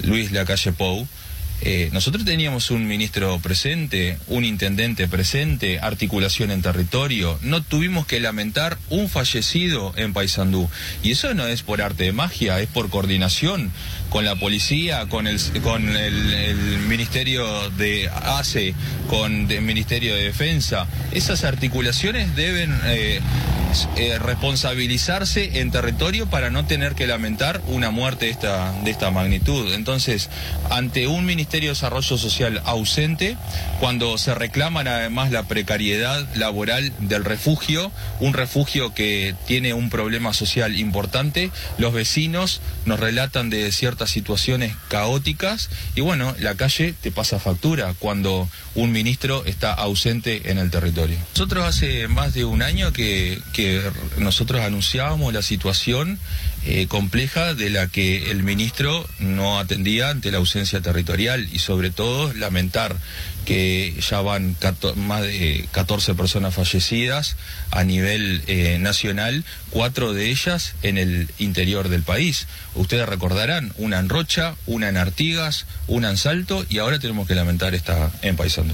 Luis Lacalle Pou, nosotros teníamos un ministro presente, un intendente presente, articulación en territorio. No tuvimos que lamentar un fallecido en Paysandú. Y eso no es por arte de magia, es por coordinación con la policía, con el Ministerio de ACE, con el Ministerio de Defensa. Esas articulaciones deben responsabilizarse en territorio para no tener que lamentar una muerte de esta magnitud. Entonces, ante un Ministerio de Desarrollo Social ausente, cuando se reclaman además la precariedad laboral del refugio, un refugio que tiene un problema social importante, los vecinos nos relatan de ciertas situaciones caóticas y bueno, la calle te pasa factura cuando un ministro está ausente en el territorio. Nosotros hace más de un año que nosotros anunciábamos la situación compleja de la que el ministro no atendía ante la ausencia territorial y sobre todo lamentar que ya van más de 14 personas fallecidas a nivel nacional, 4 de ellas en el interior del país. Ustedes recordarán, una en Rocha, una en Artigas, una en Salto y ahora tenemos que lamentar esta en Paysandú.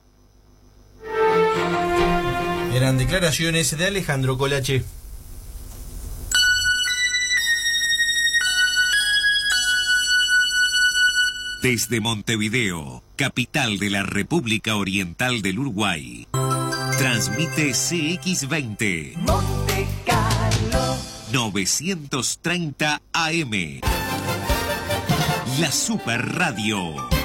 Eran declaraciones de Alejandro Colache. Desde Montevideo, capital de la República Oriental del Uruguay, transmite CX20 Monte Carlo 930 AM, la Super Radio.